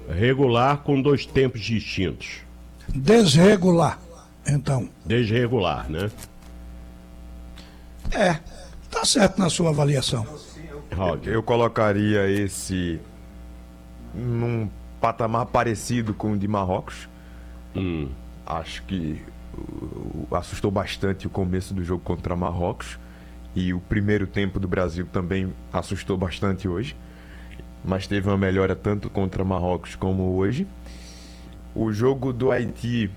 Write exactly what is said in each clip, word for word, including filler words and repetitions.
Regular com dois tempos distintos. Desregular, então. Desregular, né? É, tá certo na sua avaliação. Eu colocaria esse num patamar parecido com o de Marrocos. Hum. Acho que uh, assustou bastante o começo do jogo contra Marrocos. E o primeiro tempo do Brasil também assustou bastante hoje. Mas teve uma melhora tanto contra Marrocos como hoje. O jogo do Haiti,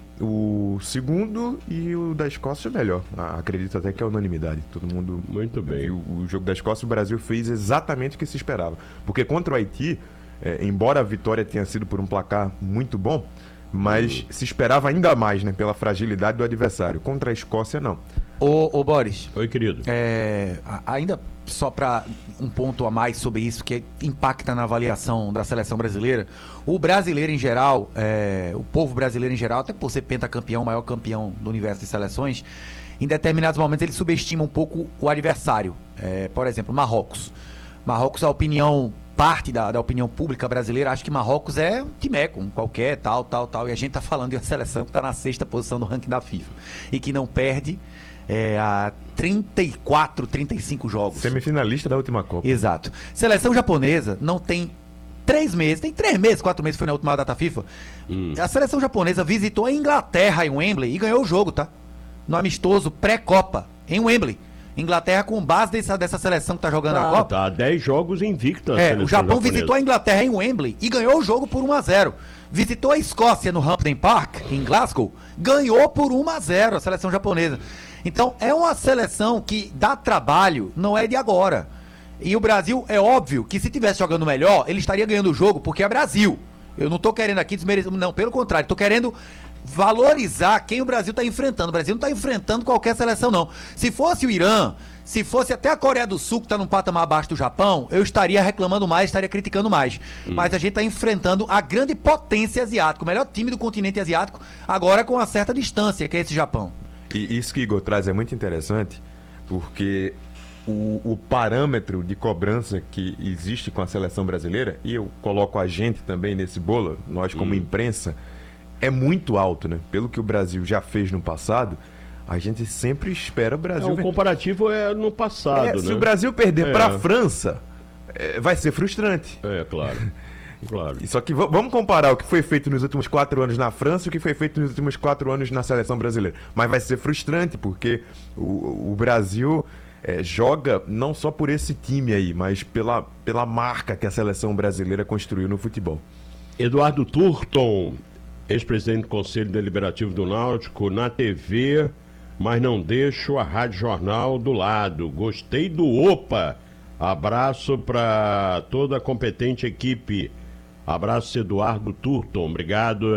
o segundo, e o da Escócia melhor. Ah, acredito até que é unanimidade. Todo mundo Muito bem. viu o jogo da Escócia. O Brasil fez exatamente o que se esperava. Porque contra o Haiti, é, embora a vitória tenha sido por um placar muito bom, mas se esperava ainda mais, né, pela fragilidade do adversário. Contra a Escócia, não. Ô, ô Boris. Oi, querido. É, ainda só para um ponto a mais sobre isso, que impacta na avaliação da seleção brasileira. O brasileiro em geral, é, o povo brasileiro em geral, até por ser pentacampeão, maior campeão do universo de seleções, em determinados momentos ele subestima um pouco o adversário. É, por exemplo, Marrocos. Marrocos, a opinião, parte da, da opinião pública brasileira, acha que Marrocos é um timeco, um qualquer, tal, tal, tal. E a gente tá falando de uma seleção que tá na sexta posição do ranking da FIFA. E que não perde é, a trinta e quatro, trinta e cinco jogos. Semifinalista da última Copa. Exato. Seleção japonesa não tem três meses, tem três meses, quatro meses, foi na última data FIFA. Hum. A seleção japonesa visitou a Inglaterra em Wembley e ganhou o jogo, tá? No amistoso pré-Copa, em Wembley. Inglaterra com base dessa, dessa seleção que tá jogando ah, a Copa. Tá, dez jogos invicta. É, o Japão japonesa. Visitou a Inglaterra em Wembley e ganhou o jogo por um a zero. Visitou a Escócia no Hampden Park, em Glasgow, ganhou por um a zero a seleção japonesa. Então, é uma seleção que dá trabalho, não é de agora. E o Brasil, é óbvio que se tivesse jogando melhor, ele estaria ganhando o jogo, porque é Brasil. Eu não tô querendo aqui desmerecer, não, pelo contrário, tô querendo valorizar quem o Brasil está enfrentando. O Brasil não está enfrentando qualquer seleção, não. Se fosse o Irã, se fosse até a Coreia do Sul, que está num patamar abaixo do Japão, eu estaria reclamando mais, estaria criticando mais. Hum. Mas a gente está enfrentando a grande potência asiática, o melhor time do continente asiático, agora com uma certa distância, que é esse Japão. E isso que Igor traz é muito interessante, porque o, o parâmetro de cobrança que existe com a seleção brasileira, e eu coloco a gente também nesse bolo, nós como hum. imprensa, é muito alto, né? Pelo que o Brasil já fez no passado, a gente sempre espera o Brasil... É, o comparativo é no passado, é, né? Se o Brasil perder é. para a França, é, vai ser frustrante. É, claro. claro. Só que v- vamos comparar o que foi feito nos últimos quatro anos na França e o que foi feito nos últimos quatro anos na seleção brasileira. Mas vai ser frustrante, porque o, o Brasil é, joga não só por esse time aí, mas pela, pela marca que a seleção brasileira construiu no futebol. Eduardo Turton, ex-presidente do Conselho Deliberativo do Náutico, na T V, mas não deixo a Rádio Jornal do lado. Gostei do Opa. Abraço para toda a competente equipe. Abraço, Eduardo Turton. Obrigado,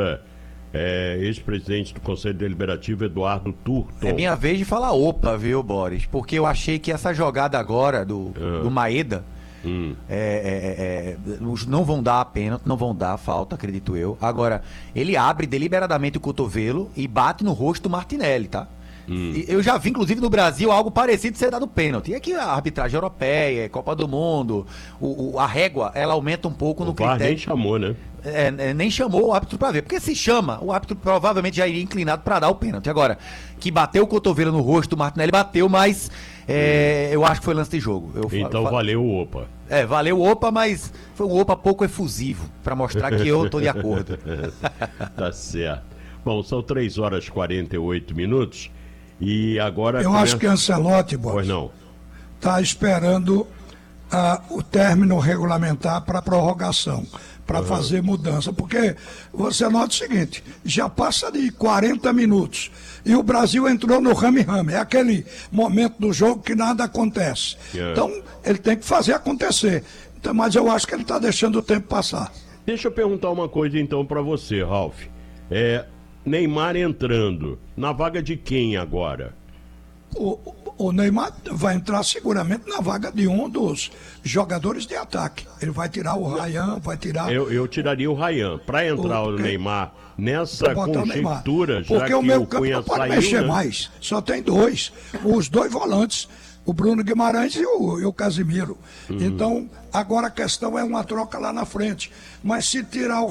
é, ex-presidente do Conselho Deliberativo, Eduardo Turton. É minha vez de falar opa, viu, Boris? Porque eu achei que essa jogada agora do, ah. do Maeda, Hum. É, é, é, não vão dar a pênalti, não vão dar a falta, acredito eu. Agora, ele abre deliberadamente o cotovelo e bate no rosto do Martinelli, tá? Hum. E eu já vi, inclusive, no Brasil algo parecido ser dado pênalti. E aqui a arbitragem europeia, Copa do Mundo, o, o, a régua, ela aumenta um pouco o no V A R critério. Nem chamou, né? É, é, nem chamou o árbitro pra ver. Porque se chama, o árbitro provavelmente já iria inclinado pra dar o pênalti. Agora, que bateu o cotovelo no rosto do Martinelli, bateu, mas é, eu acho que foi lance de jogo. Eu então fa- valeu o Opa. É, valeu o Opa, mas foi um Opa pouco efusivo, pra mostrar que eu tô de acordo. Tá certo. Bom, são três horas e quarenta e oito minutos e agora... Eu começa... acho que Ancelotti, Boris, pois não, tá esperando uh, o término regulamentar para prorrogação, para uhum. fazer mudança, porque você nota o seguinte, já passa de quarenta minutos e o Brasil entrou no rame-rame, é aquele momento do jogo que nada acontece. Yeah. Então, ele tem que fazer acontecer. Então, mas eu acho que ele está deixando o tempo passar. Deixa eu perguntar uma coisa então para você, Ralf. É, Neymar entrando, na vaga de quem agora? O, o Neymar vai entrar seguramente na vaga de um dos jogadores de ataque. Ele vai tirar o Ryan, vai tirar... Eu, eu tiraria o Ryan. Para entrar o, o Neymar nessa conjectura, já porque que o meu o campo Cunha não pode saiu, mexer né? mais. Só tem dois. Os dois volantes, o Bruno Guimarães e o, e o Casimiro. Uhum. Então, agora a questão é uma troca lá na frente. Mas se tirar o